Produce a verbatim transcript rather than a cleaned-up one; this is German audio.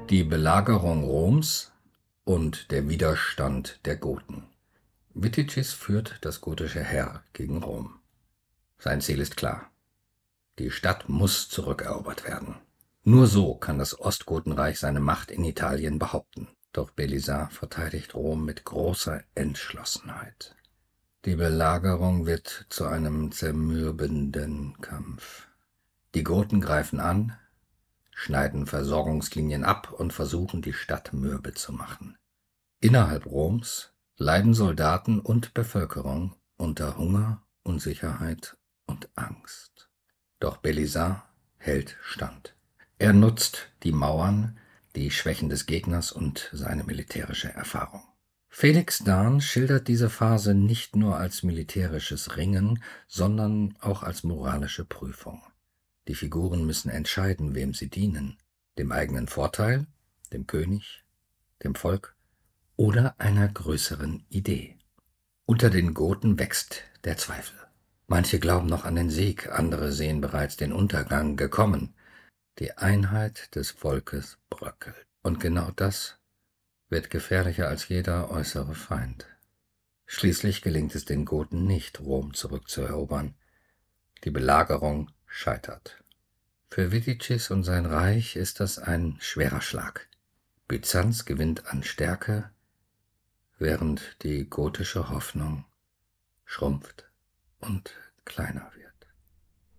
Die Belagerung Roms und der Widerstand der Goten. Viticis führt das gotische Heer gegen Rom. Sein Ziel ist klar: Die Stadt muss zurückerobert werden. Nur so kann das Ostgotenreich seine Macht in Italien behaupten. Doch Belisar verteidigt Rom mit großer Entschlossenheit. Die Belagerung wird zu einem zermürbenden Kampf. Die Goten greifen an, schneiden Versorgungslinien ab und versuchen, die Stadt mürbe zu machen. Innerhalb Roms leiden Soldaten und Bevölkerung unter Hunger, Unsicherheit und Angst. Doch Belisar hält stand. Er nutzt die Mauern, die Schwächen des Gegners und seine militärische Erfahrung. Felix Dahn schildert diese Phase nicht nur als militärisches Ringen, sondern auch als moralische Prüfung. Die Figuren müssen entscheiden, wem sie dienen: dem eigenen Vorteil, dem König, dem Volk oder einer größeren Idee. Unter den Goten wächst der Zweifel. Manche glauben noch an den Sieg, andere sehen bereits den Untergang gekommen. Die Einheit des Volkes bröckelt. Und genau das wird gefährlicher als jeder äußere Feind. Schließlich gelingt es den Goten nicht, Rom zurückzuerobern. Die Belagerung scheitert. Für Viticis und sein Reich ist das ein schwerer Schlag. Byzanz gewinnt an Stärke, während die gotische Hoffnung schrumpft und kleiner wird.